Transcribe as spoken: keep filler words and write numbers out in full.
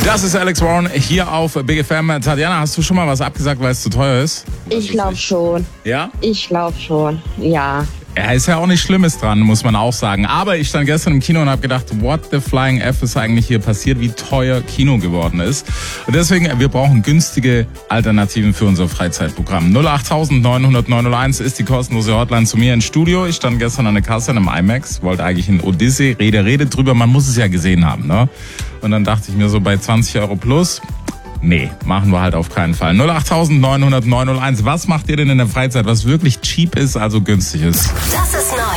Das ist Alex Warren hier auf Big F M. Tatjana, hast du schon mal was abgesagt, weil es zu teuer ist? Ich glaube schon. Ja? Ich glaube schon, ja. Ja, ist ja auch nichts Schlimmes dran, muss man auch sagen. Aber ich stand gestern im Kino und habe gedacht, what the flying F ist eigentlich hier passiert, wie teuer Kino geworden ist. Und deswegen, wir brauchen günstige Alternativen für unser Freizeitprogramm. null acht neun null null neun null eins ist die kostenlose Hotline zu mir ins Studio. Ich stand gestern an der Kasse in einem IMAX, wollte eigentlich in Odyssey, Rede, Rede drüber, man muss es ja gesehen haben, ne? Und dann dachte ich mir so, bei zwanzig Euro plus, nee, machen wir halt auf keinen Fall. null acht neun null null neun null eins, was macht ihr denn in der Freizeit, was wirklich cheap ist, also günstig ist? Das ist neu.